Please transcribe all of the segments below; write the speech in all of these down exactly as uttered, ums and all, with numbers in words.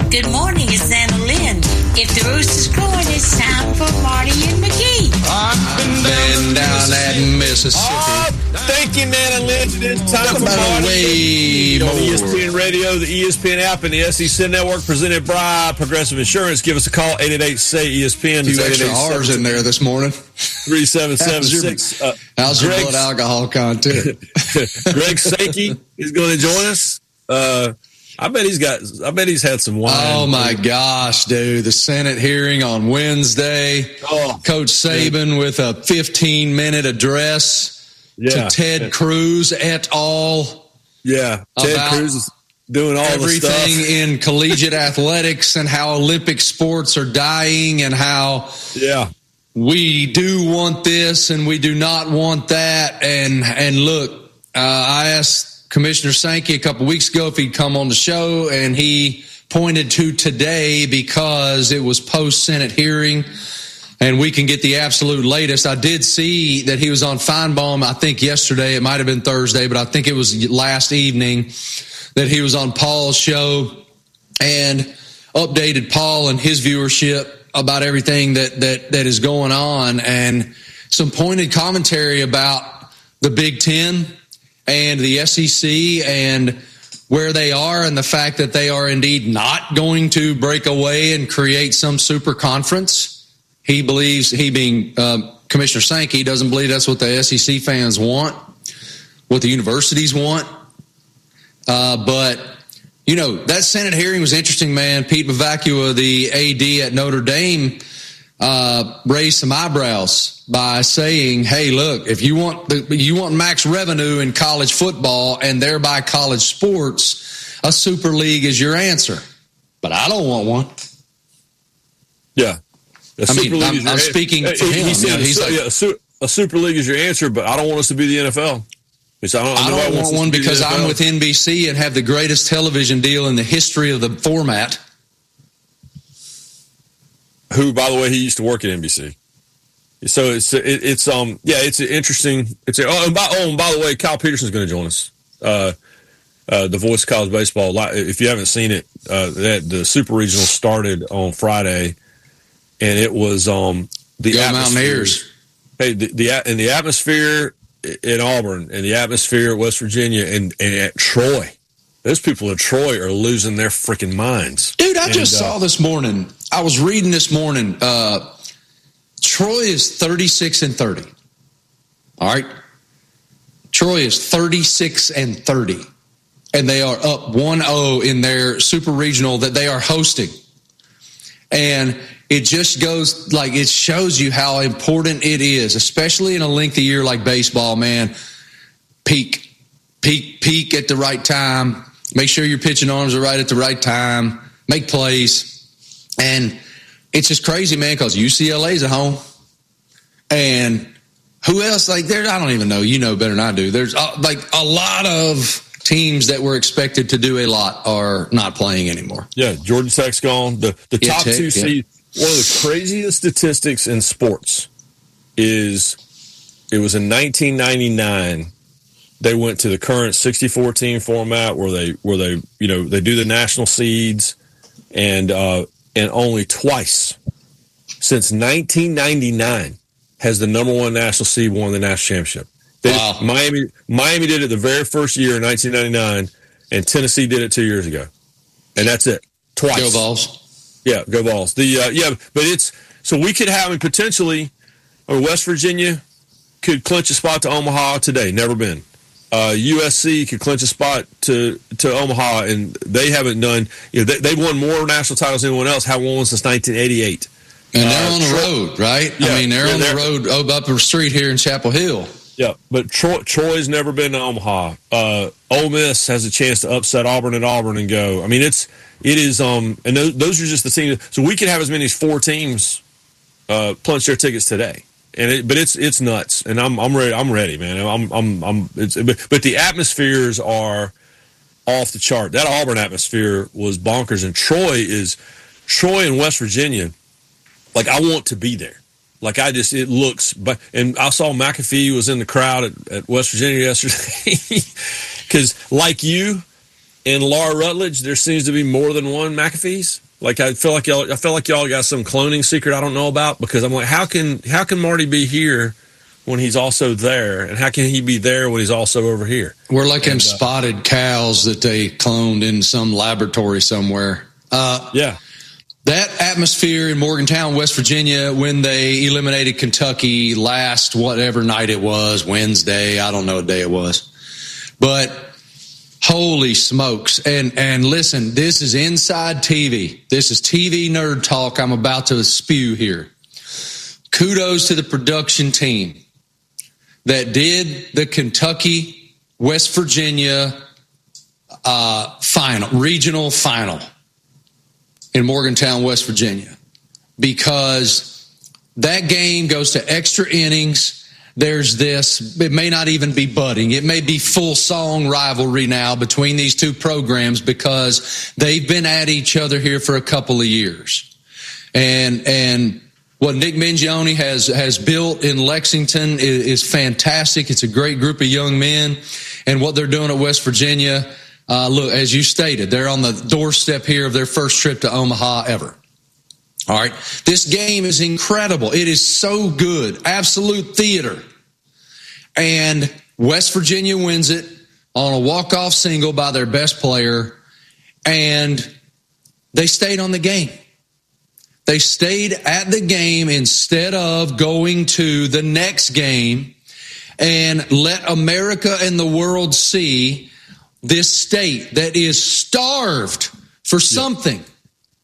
Good morning, it's Anna Lynn. If the rooster's crowing, it's time for Marty and McGee. I've been down at Mississippi. Oh, thank you, Nana Lynn. It's time for Marty way on more. E S P N Radio, the E S P N app, and the S E C Network, presented by Progressive Insurance. Give us a call, eight eight eight, S A Y, E S P N. A few extra R's in there this morning. three seven seven six. Uh, How's your blood alcohol content? Greg Sankey is going to join us. Uh, I bet he's got. I bet he's had some wine. Oh my gosh, dude! The Senate hearing on Wednesday. Oh, Coach Saban dude. with a fifteen minute address yeah. to Ted yeah. Cruz et al. Yeah, Ted Cruz is doing all everything the stuff in collegiate athletics and how Olympic sports are dying and how yeah we do want this and we do not want that. And and look, uh, I asked Commissioner Sankey a couple weeks ago if he'd come on the show, and he pointed to today because it was post-Senate hearing, and we can get the absolute latest. I did see that he was on Feinbaum, I think yesterday. It might have been Thursday, but I think it was last evening that he was on Paul's show and updated Paul and his viewership about everything that, that, that is going on, and some pointed commentary about the Big Ten and the S E C and where they are and the fact that they are indeed not going to break away and create some super conference. He believes, he being uh, Commissioner Sankey, doesn't believe that's what the S E C fans want, what the universities want. Uh, but, you know, that Senate hearing was interesting, man. Pete Bavacua, the A D at Notre Dame, uh, raised some eyebrows by saying, hey, look, if you want the, you want max revenue in college football and thereby college sports, a super league is your answer. But I don't want one. Yeah. A I mean, I'm, I'm speaking for him. He said, you know, he's so, like, yeah, a, su- a super league is your answer, but I don't want us to be the N F L. I don't, I don't want one because I'm with N B C and have the greatest television deal in the history of the format. Who, by the way, he used to work at N B C. So it's it, it's um yeah it's interesting. It's oh and by oh and by the way, Kyle Peterson's going to join us. Uh, uh, the voice of college baseball. If you haven't seen it, uh, that the Super Regional started on Friday, and it was um the Go Mountaineers. Hey, the, the in the atmosphere in Auburn and the atmosphere at West Virginia and, and at Troy. Those people at Troy are losing their freaking minds. Dude, I and, just uh, saw this morning. I was reading this morning. Uh, Troy is thirty-six and thirty. All right. Troy is thirty-six and thirty. And they are up one oh in their super regional that they are hosting. And it just goes, like, it shows you how important it is, especially in a lengthy year like baseball, man. Peak, peak, peak at the right time. Make sure your pitching arms are right at the right time. Make plays. And it's just crazy, man, because U C L A's at home. And who else? Like, there, I don't even know. You know better than I do. There's, uh, like, a lot of teams that were expected to do a lot are not playing anymore. Yeah, Georgia Tech's gone. The, the yeah, top Tech, two yeah. seeds. One of the craziest statistics in sports is it was in nineteen ninety-nine. They went to the current sixty-four team format where they where they you know they do the national seeds, and uh, and only twice since nineteen ninety-nine has the number one national seed won the national championship. They, wow. Miami Miami did it the very first year in nineteen ninety-nine, and Tennessee did it two years ago, and that's it. Twice. Go Vols. Yeah, go Vols. The uh, yeah, but it's so we could have potentially, or West Virginia could clinch a spot to Omaha today. Never been. Uh, U S C could clinch a spot to, to Omaha, and they haven't done. You know, they, they've won more national titles than anyone else. Haven't won since nineteen eighty-eight. And they're uh, on the Troy, road, right? Yeah, I mean, they're yeah, on they're, the road oh, up the street here in Chapel Hill. Yeah, but Troy, Troy's never been to Omaha. Uh, Ole Miss has a chance to upset Auburn at Auburn and go. I mean, it's it is um, and those, those are just the teams. So we could have as many as four teams uh, punch their tickets today, and it, but it's it's nuts. And I'm I'm ready. I'm ready, man. I'm I'm I'm. It's, but, but the atmospheres are off the chart. That Auburn atmosphere was bonkers, and Troy is Troy and West Virginia. Like, I want to be there. Like, I just, it looks, but, and I saw McAfee was in the crowd at, at West Virginia yesterday. Because, like you, in Laura Rutledge, there seems to be more than one McAfee's. Like I feel like y'all, I feel like y'all got some cloning secret I don't know about, because I'm like, how can how can Marty be here when he's also there, and how can he be there when he's also over here? We're like and, them uh, spotted cows that they cloned in some laboratory somewhere. Uh, yeah, that atmosphere in Morgantown, West Virginia, when they eliminated Kentucky last whatever night it was, Wednesday, I don't know what day it was, but holy smokes. And and listen, this is inside T V. This is T V nerd talk I'm about to spew here. Kudos to the production team that did the Kentucky, West Virginia uh, final, regional final in Morgantown, West Virginia, because that game goes to extra innings. There's this, it may not even be budding. It may be full song rivalry now between these two programs, because they've been at each other here for a couple of years. And, and what Nick Mingione has, has built in Lexington is, is fantastic. It's a great group of young men. And what they're doing at West Virginia, uh, look, as you stated, they're on the doorstep here of their first trip to Omaha ever. All right. This game is incredible. It is so good. Absolute theater. And West Virginia wins it on a walk-off single by their best player. And they stayed on the game. They stayed at the game instead of going to the next game and let America and the world see this state that is starved for something. Yeah.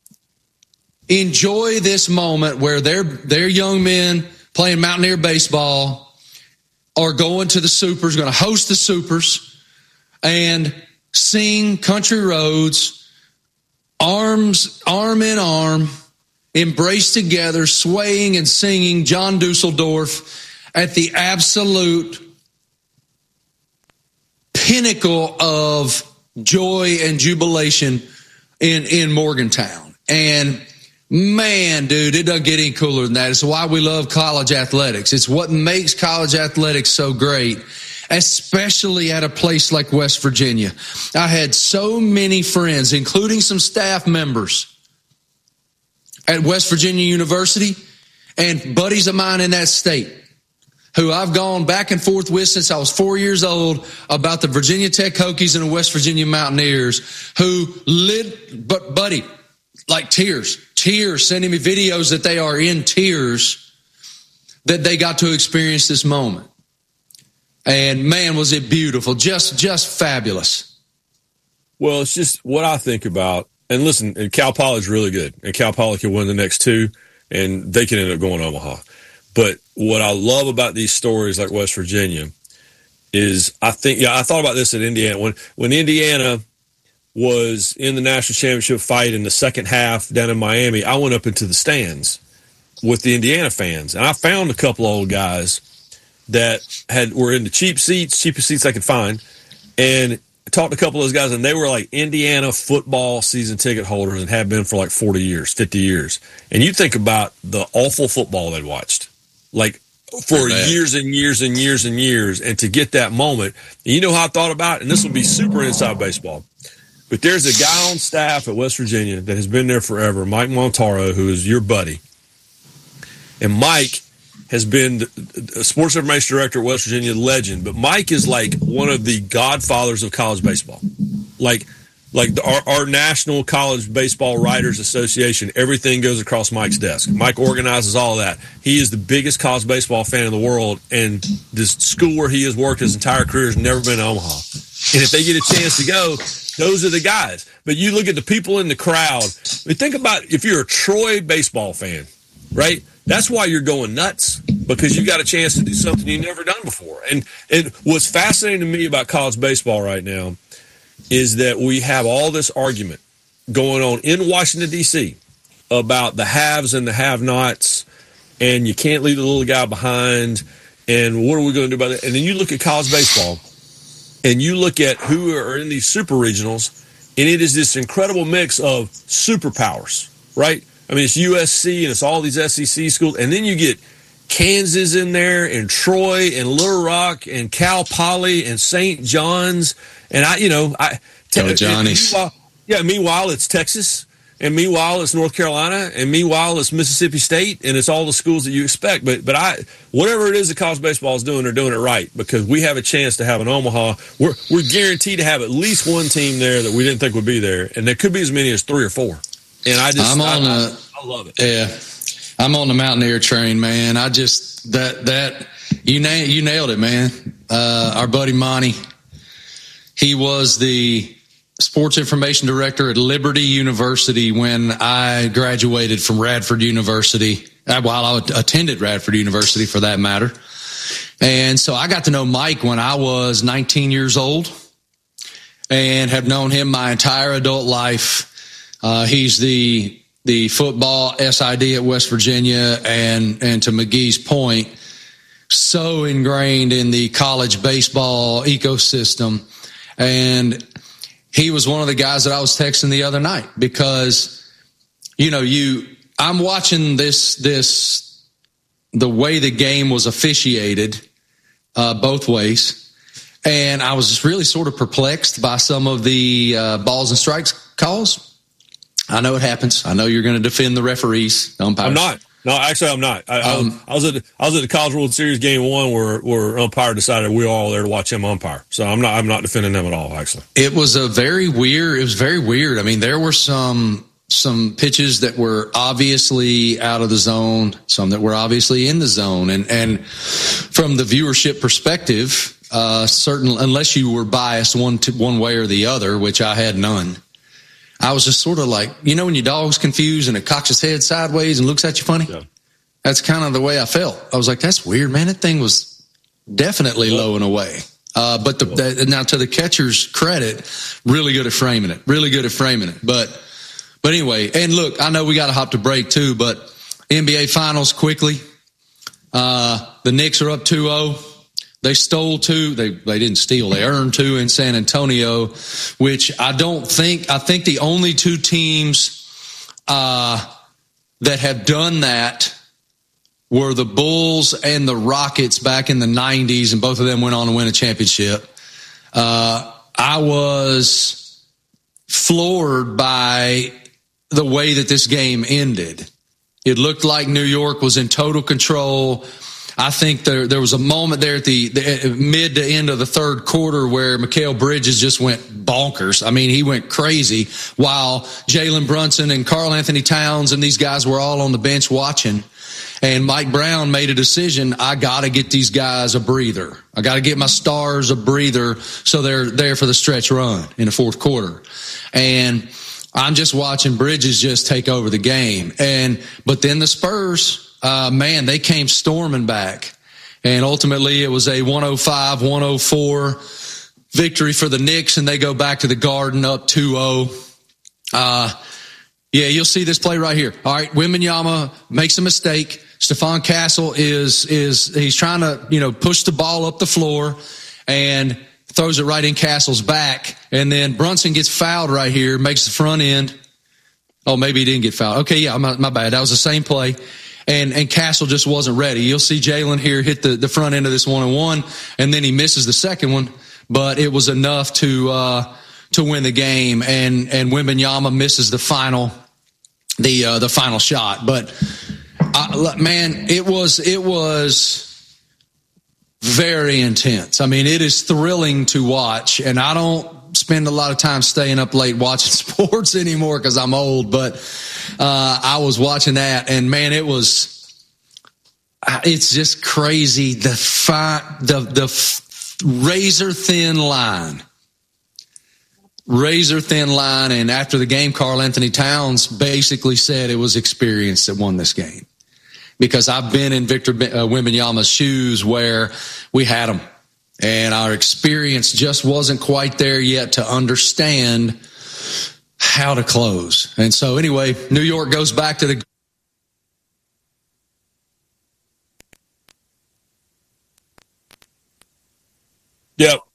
Enjoy this moment where their their young men playing Mountaineer baseball are going to the Supers, going to host the Supers, and sing Country Roads, arms arm in arm, embraced together, swaying and singing John Dusseldorf at the absolute pinnacle of joy and jubilation in in Morgantown. And man, dude, it doesn't get any cooler than that. It's why we love college athletics. It's what makes college athletics so great, especially at a place like West Virginia. I had so many friends, including some staff members at West Virginia University and buddies of mine in that state who I've gone back and forth with since I was four years old about the Virginia Tech Hokies and the West Virginia Mountaineers, who lit, but buddy, like tears. Tears, sending me videos that they are in tears that they got to experience this moment. And man, was it beautiful. Just, just fabulous. Well, it's just what I think about. And listen, and Cal Poly's really good. And Cal Poly can win the next two, and they can end up going to Omaha. But what I love about these stories like West Virginia is I think, yeah, I thought about this at Indiana. When, when Indiana was in the national championship fight in the second half down in Miami, I went up into the stands with the Indiana fans, and I found a couple of old guys that had were in the cheap seats, cheapest seats I could find, and talked to a couple of those guys, and they were like Indiana football season ticket holders and have been for like forty years, fifty years. And you think about the awful football they'd watched, like for years and years and years and years, and to get that moment. And you know how I thought about it, and this will be super inside baseball. But there's a guy on staff at West Virginia that has been there forever, Mike Montaro, who is your buddy. And Mike has been the sports information director at West Virginia, legend. But Mike is like one of the godfathers of college baseball. Like, like the, our, our National College Baseball Writers Association, everything goes across Mike's desk. Mike organizes all of that. He is the biggest college baseball fan in the world, and this school where he has worked his entire career has never been to Omaha. And if they get a chance to go, those are the guys. But you look at the people in the crowd. I mean, think about if you're a Troy baseball fan, right? That's why you're going nuts, because you got a chance to do something you've never done before. And, and what's fascinating to me about college baseball right now is that we have all this argument going on in Washington, D C about the haves and the have-nots, and you can't leave the little guy behind, and what are we going to do about it? And then you look at college baseball, and you look at who are in these super regionals, and it is this incredible mix of superpowers, right? I mean, it's U S C and it's all these S E C schools, and then you get Kansas in there, and Troy, and Little Rock, and Cal Poly, and Saint John's, and I, you know, I Go Johnnies. Meanwhile, yeah, meanwhile, it's Texas. And meanwhile, it's North Carolina, and meanwhile, it's Mississippi State, and it's all the schools that you expect. But but I, whatever it is that college baseball is doing, they're doing it right because we have a chance to have an Omaha. We're we're guaranteed to have at least one team there that we didn't think would be there, and there could be as many as three or four. And I just, I'm on I, a, I, I love it. Yeah, I'm on the Mountaineer train, man. I just that that you na- you nailed it, man. Uh, our buddy Monty, he was the sports information director at Liberty University when I graduated from Radford University, while I attended Radford University for that matter. And so I got to know Mike when I was nineteen years old and have known him my entire adult life. Uh, he's the the football S I D at West Virginia, and, and to McGee's point, so ingrained in the college baseball ecosystem. And he was one of the guys that I was texting the other night because, you know, you, I'm watching this, this, the way the game was officiated, uh, both ways. And I was just really sort of perplexed by some of the, uh, balls and strikes calls. I know it happens. I know you're going to defend the referees. Umpires. I'm not. No, actually, I'm not. I, Um, I, was, I was at I was at the College World Series game one where where umpire decided we were all there to watch him umpire. So I'm not I'm not defending them at all. Actually, it was a very weird. It was very weird. I mean, there were some some pitches that were obviously out of the zone, some that were obviously in the zone, and and from the viewership perspective, uh, certain unless you were biased one to, one way or the other, which I had none. I was just sort of like, you know, when your dog's confused and it cocks its head sideways and looks at you funny? Yeah. That's kind of the way I felt. I was like, that's weird, man. That thing was definitely low and away. Uh, but the, the, now to the catcher's credit, really good at framing it, really good at framing it. But, but anyway, and look, I know we got to hop to break too, but N B A finals quickly. Uh, the Knicks are up two oh. They stole two. They they didn't steal. They earned two in San Antonio, which I don't think. I think the only two teams uh, that have done that were the Bulls and the Rockets back in the nineties, and both of them went on to win a championship. Uh, I was floored by the way that this game ended. It looked like New York was in total control. I think there there was a moment there at the, the mid to end of the third quarter where Mikal Bridges just went bonkers. I mean, he went crazy while Jalen Brunson and Karl Anthony Towns and these guys were all on the bench watching. And Mike Brown made a decision. I got to get these guys a breather. I got to get my stars a breather so they're there for the stretch run in the fourth quarter. And I'm just watching Bridges just take over the game. And but then the Spurs, Uh, man, they came storming back. And ultimately it was a one oh five one oh four victory for the Knicks, and they go back to the Garden up two oh. Uh, yeah, you'll see this play right here. All right, Wembanyama makes a mistake. Stephon Castle is, is, he's trying to, you know, push the ball up the floor and throws it right in Castle's back. And then Brunson gets fouled right here, makes the front end. Oh, maybe he didn't get fouled. Okay, yeah, my, my bad. That was the same play. And, and Castle just wasn't ready. You'll see Jalen here hit the, the front end of this one-on-one, and then he misses the second one, but it was enough to, uh, to win the game. And, and Wembanyama misses the final, the, uh, the final shot. But, uh, man, it was, it was very intense. I mean, it is thrilling to watch, and I don't spend a lot of time staying up late watching sports anymore because I'm old, but uh, I was watching that, and man, it was, it's just crazy. The fi- the, the f- razor thin line, razor thin line. And after the game, Karl Anthony Towns basically said it was experience that won this game, because I've been in Victor uh, Wembanyama's shoes where we had him, and our experience just wasn't quite there yet to understand how to close. And so anyway, New York goes back to the Yep.